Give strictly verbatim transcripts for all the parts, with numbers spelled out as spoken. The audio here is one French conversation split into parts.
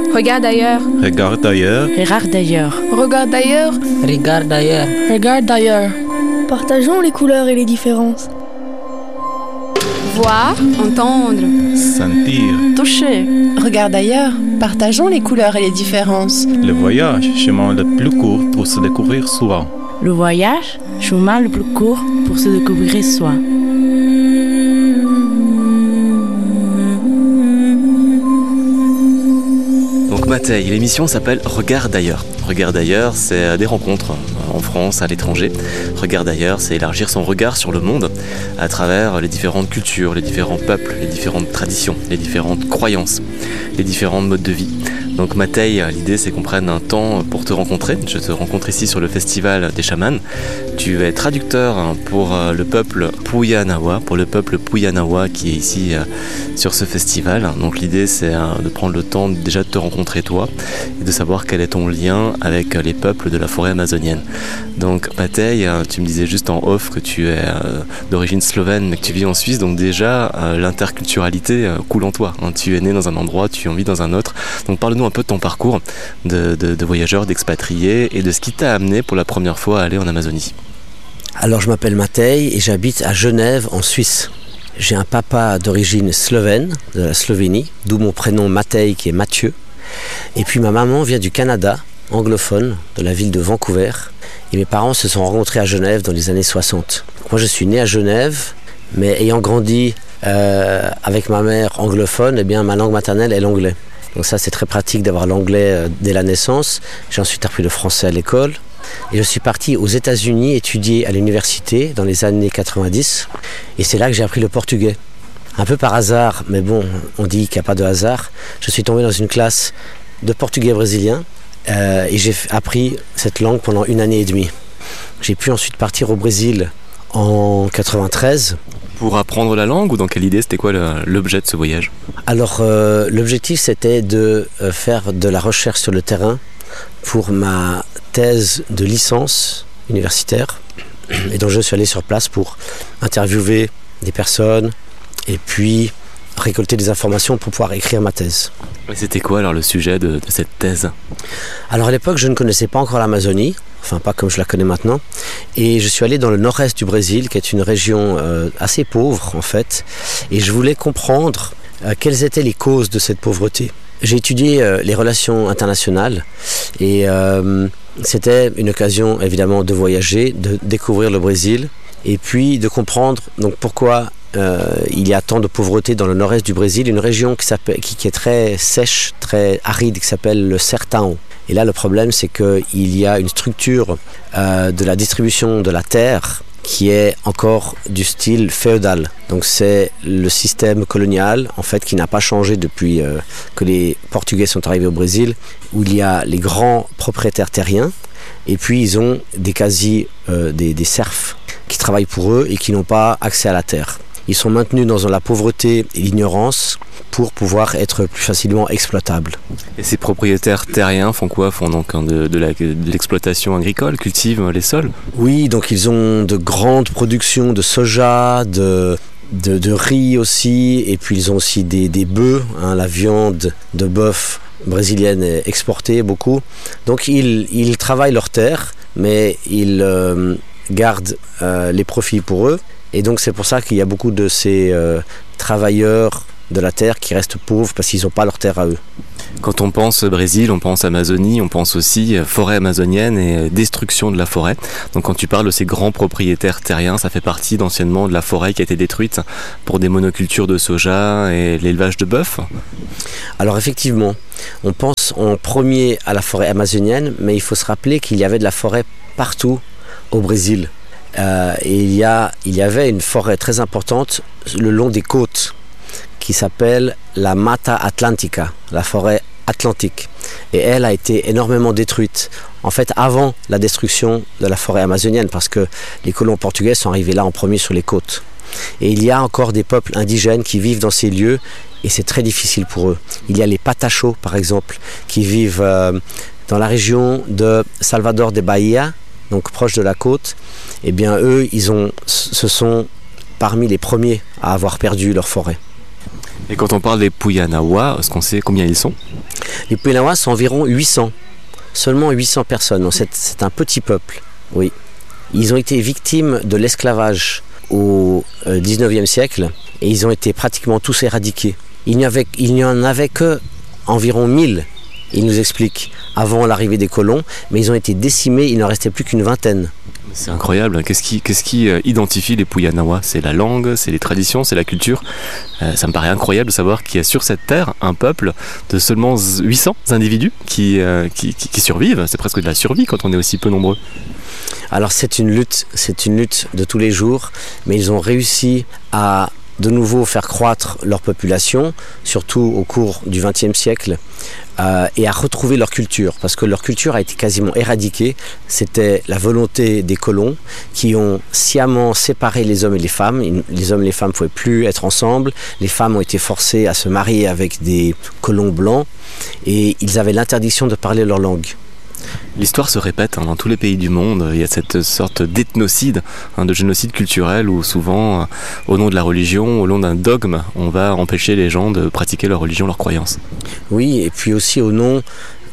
Regarde ailleurs. Regarde ailleurs. Regarde ailleurs. Regarde ailleurs. Regarde ailleurs. Regarde ailleurs. Partageons les couleurs et les différences. Voir, entendre. Sentir. Toucher. Regarde ailleurs. Partageons les couleurs et les différences. Le voyage, chemin le plus court pour se découvrir soi. Le voyage, chemin le plus court pour se découvrir soi. Donc Matei, l'émission s'appelle Regarde ailleurs. Regarde ailleurs, c'est des rencontres en France, à l'étranger. Regarde ailleurs, c'est élargir son regard sur le monde à travers les différentes cultures, les différents peuples, les différentes traditions, les différentes croyances, les différents modes de vie. Donc Matei, l'idée c'est qu'on prenne un temps pour te rencontrer. Je te rencontre ici sur le festival des chamans. Tu es traducteur pour le peuple Puyanawa, pour le peuple Puyanawa qui est ici sur ce festival. Donc l'idée c'est de prendre le temps déjà de te rencontrer toi et de savoir quel est ton lien avec les peuples de la forêt amazonienne. Donc Matei, tu me disais juste en off que tu es d'origine slovène mais que tu vis en Suisse, donc déjà l'interculturalité coule en toi. Tu es né dans un endroit, tu en vis dans un autre. Donc parle-nous un peu de ton parcours de, de, de voyageur, d'expatrié et de ce qui t'a amené pour la première fois à aller en Amazonie. Alors je m'appelle Matei et j'habite à Genève en Suisse. J'ai un papa d'origine slovène, de la Slovénie, d'où mon prénom Matei qui est Mathieu. Et puis ma maman vient du Canada, anglophone, de la ville de Vancouver. Et mes parents se sont rencontrés à Genève dans les années soixante. Moi je suis né à Genève, mais ayant grandi euh, avec ma mère anglophone, eh bien ma langue maternelle est l'anglais. Donc ça c'est très pratique d'avoir l'anglais euh, dès la naissance. J'ai ensuite appris le français à l'école. Et je suis parti aux États-Unis étudier à l'université dans les années quatre-vingt-dix. Et c'est là que j'ai appris le portugais. Un peu par hasard, mais bon, on dit qu'il n'y a pas de hasard. Je suis tombé dans une classe de portugais brésilien euh, et j'ai appris cette langue pendant une année et demie. J'ai pu ensuite partir au Brésil en quatre-vingt-treize. Pour apprendre la langue ou dans quelle idée, c'était quoi le, l'objet de ce voyage? Alors euh, l'objectif c'était de euh, faire de la recherche sur le terrain pour ma thèse de licence universitaire. Et donc je suis allé sur place pour interviewer des personnes et puis récolter des informations pour pouvoir écrire ma thèse. Et c'était quoi alors le sujet de, de cette thèse? Alors à l'époque je ne connaissais pas encore l'Amazonie, enfin pas comme je la connais maintenant, et je suis allé dans le nord-est du Brésil qui est une région euh, assez pauvre en fait, et je voulais comprendre euh, quelles étaient les causes de cette pauvreté. J'ai étudié euh, les relations internationales et euh, c'était une occasion évidemment de voyager, de découvrir le Brésil et puis de comprendre donc pourquoi euh, il y a tant de pauvreté dans le nord-est du Brésil, une région qui, s'appelle, qui, qui est très sèche, très aride, qui s'appelle le Sertão. Et là le problème c'est qu'il y a une structure euh, de la distribution de la terre qui est encore du style féodal. Donc c'est le système colonial en fait qui n'a pas changé depuis euh, que les Portugais sont arrivés au Brésil, où il y a les grands propriétaires terriens et puis ils ont des quasi euh, des, des serfs qui travaillent pour eux et qui n'ont pas accès à la terre. Ils sont maintenus dans la pauvreté et l'ignorance pour pouvoir être plus facilement exploitables. Et ces propriétaires terriens font quoi? Font donc de, de, la, de l'exploitation agricole, cultivent les sols? Oui, donc ils ont de grandes productions de soja, de, de, de riz aussi, et puis ils ont aussi des, des bœufs, hein, la viande de bœuf brésilienne est exportée beaucoup. Donc ils, ils travaillent leur terre, mais ils euh, gardent euh, les profits pour eux. Et donc c'est pour ça qu'il y a beaucoup de ces euh, travailleurs de la terre qui restent pauvres parce qu'ils n'ont pas leur terre à eux. Quand on pense Brésil, on pense Amazonie, on pense aussi forêt amazonienne et destruction de la forêt. Donc quand tu parles de ces grands propriétaires terriens, ça fait partie d'anciennement de la forêt qui a été détruite pour des monocultures de soja et l'élevage de bœuf? Alors effectivement, on pense en premier à la forêt amazonienne, mais il faut se rappeler qu'il y avait de la forêt partout au Brésil. Euh, et il y, a, il y avait une forêt très importante le long des côtes qui s'appelle la Mata Atlântica, la forêt atlantique. Et elle a été énormément détruite, en fait avant la destruction de la forêt amazonienne, parce que les colons portugais sont arrivés là en premier sur les côtes. Et il y a encore des peuples indigènes qui vivent dans ces lieux et c'est très difficile pour eux. Il y a les Patachos par exemple, qui vivent euh, dans la région de Salvador de Bahia, donc proche de la côte. Eh bien eux, ils ont, ce sont parmi les premiers à avoir perdu leur forêt. Et quand on parle des Puyanawa, est-ce qu'on sait combien ils sont? Les Puyanawa, c'est environ huit cents. Seulement huit cents personnes. Donc c'est, c'est un petit peuple, oui. Ils ont été victimes de l'esclavage au dix-neuvième siècle et ils ont été pratiquement tous éradiqués. Il n'y avait, il n'y en avait que environ mille, il nous explique, avant l'arrivée des colons, mais ils ont été décimés, il n'en restait plus qu'une vingtaine. C'est incroyable. Qu'est-ce qui, qu'est-ce qui identifie les Puyanawa? C'est la langue, c'est les traditions, c'est la culture. Euh, ça me paraît incroyable de savoir qu'il y a sur cette terre un peuple de seulement huit cents individus qui, euh, qui, qui, qui survivent. C'est presque de la survie quand on est aussi peu nombreux. Alors c'est une lutte, c'est une lutte de tous les jours, mais ils ont réussi à de nouveau faire croître leur population, surtout au cours du vingtième siècle, euh, et à retrouver leur culture, parce que leur culture a été quasiment éradiquée. C'était la volonté des colons qui ont sciemment séparé les hommes et les femmes. Les hommes et les femmes ne pouvaient plus être ensemble. Les femmes ont été forcées à se marier avec des colons blancs, et ils avaient l'interdiction de parler leur langue. L'histoire se répète hein, dans tous les pays du monde. Il y a cette sorte d'ethnocide, hein, de génocide culturel où souvent, euh, au nom de la religion, au nom d'un dogme, on va empêcher les gens de pratiquer leur religion, leurs croyances. Oui, et puis aussi au nom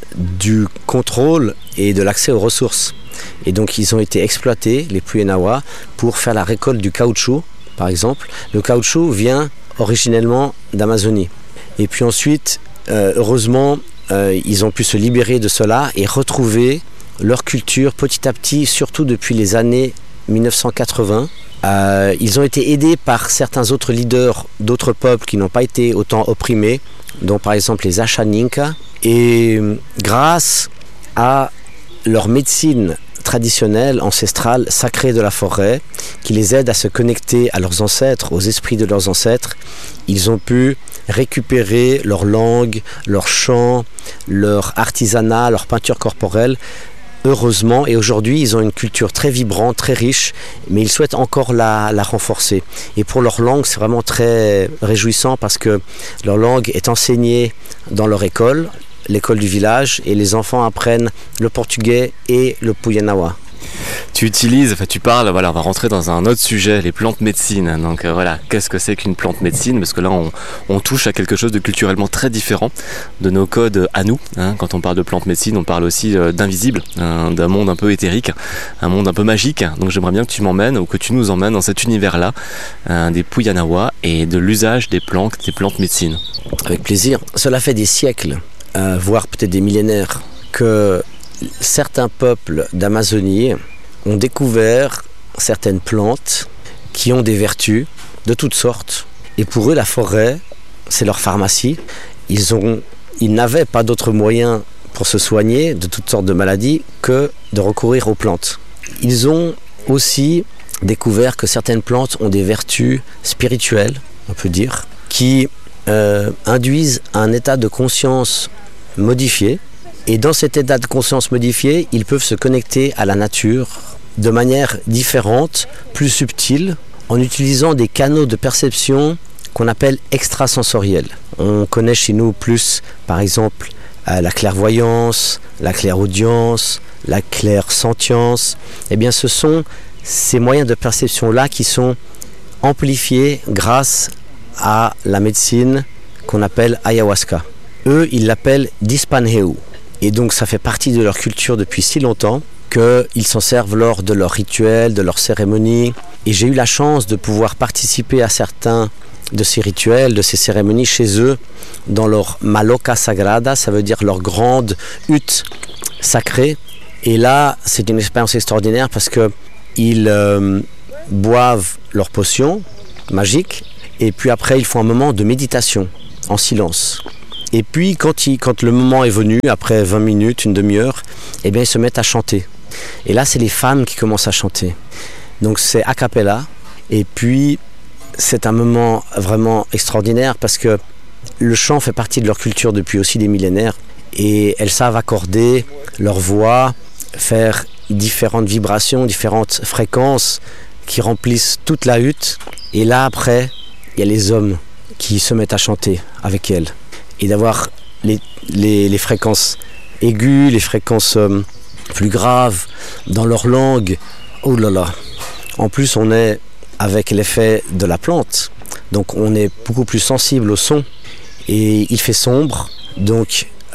du contrôle et de l'accès aux ressources. Et donc ils ont été exploités, les Puyanawa, pour faire la récolte du caoutchouc, par exemple. Le caoutchouc vient originellement d'Amazonie. Et puis ensuite, euh, heureusement, Euh, ils ont pu se libérer de cela et retrouver leur culture petit à petit, surtout depuis les années mille neuf cent quatre-vingts. Euh, ils ont été aidés par certains autres leaders d'autres peuples qui n'ont pas été autant opprimés, dont par exemple les Ashaninka. Et grâce à leur médecine traditionnelle, ancestrale, sacrée de la forêt, qui les aide à se connecter à leurs ancêtres, aux esprits de leurs ancêtres, ils ont pu récupérer leur langue, leur chant, leur artisanat, leur peinture corporelle, heureusement. Et aujourd'hui, ils ont une culture très vibrante, très riche, mais ils souhaitent encore la, la renforcer. Et pour leur langue, c'est vraiment très réjouissant parce que leur langue est enseignée dans leur école, l'école du village, et les enfants apprennent le portugais et le Puyanawa. Tu utilises, enfin tu parles, voilà, on va rentrer dans un autre sujet, les plantes médecines. Donc euh, voilà, qu'est-ce que c'est qu'une plante médecine? Parce que là, on, on touche à quelque chose de culturellement très différent de nos codes à nous. Hein. Quand on parle de plantes médecine, on parle aussi euh, d'invisible, hein, d'un monde un peu éthérique, un monde un peu magique. Donc j'aimerais bien que tu m'emmènes ou que tu nous emmènes dans cet univers-là, hein, des Puyanawa et de l'usage des plantes, des plantes médecines. Avec plaisir. Cela fait des siècles, euh, voire peut-être des millénaires, que certains peuples d'Amazonie ont découvert certaines plantes qui ont des vertus de toutes sortes. Et pour eux, la forêt, c'est leur pharmacie. Ils, ont, ils n'avaient pas d'autre moyen pour se soigner de toutes sortes de maladies que de recourir aux plantes. Ils ont aussi découvert que certaines plantes ont des vertus spirituelles, on peut dire, qui euh, induisent un état de conscience modifié. Et dans cet état de conscience modifié, ils peuvent se connecter à la nature de manière différente, plus subtile, en utilisant des canaux de perception qu'on appelle extrasensoriels. On connaît chez nous plus, par exemple, euh, la clairvoyance, la clairaudience, la clairsentience. Eh bien, ce sont ces moyens de perception-là qui sont amplifiés grâce à la médecine qu'on appelle ayahuasca. Eux, ils l'appellent dispanheu. Et donc, ça fait partie de leur culture depuis si longtemps qu'ils s'en servent lors de leurs rituels, de leurs cérémonies. Et j'ai eu la chance de pouvoir participer à certains de ces rituels, de ces cérémonies chez eux, dans leur maloca sagrada, ça veut dire leur grande hutte sacrée. Et là, c'est une expérience extraordinaire parce qu'ils euh, boivent leurs potions magiques et puis après, ils font un moment de méditation en silence. Et puis, quand, il, quand le moment est venu, après vingt minutes, une demi-heure, eh bien, ils se mettent à chanter. Et là, c'est les femmes qui commencent à chanter. Donc, c'est a cappella. Et puis, c'est un moment vraiment extraordinaire parce que le chant fait partie de leur culture depuis aussi des millénaires. Et elles savent accorder leur voix, faire différentes vibrations, différentes fréquences qui remplissent toute la hutte. Et là, après, il y a les hommes qui se mettent à chanter avec elles. Et d'avoir les, les, les fréquences aiguës, les fréquences euh, plus graves dans leur langue. Oh là là. En plus, on est avec l'effet de la plante. Donc, on est beaucoup plus sensible au son. Et il fait sombre. Donc,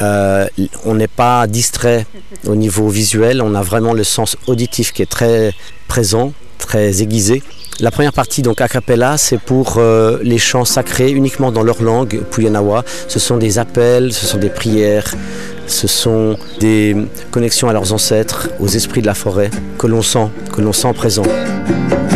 euh, on n'est pas distrait au niveau visuel, on a vraiment le sens auditif qui est très présent, très aiguisé. La première partie, donc a cappella, c'est pour euh, les chants sacrés uniquement dans leur langue, Puyanawa. Ce sont des appels, ce sont des prières, ce sont des connexions à leurs ancêtres, aux esprits de la forêt, que l'on sent, que l'on sent présents.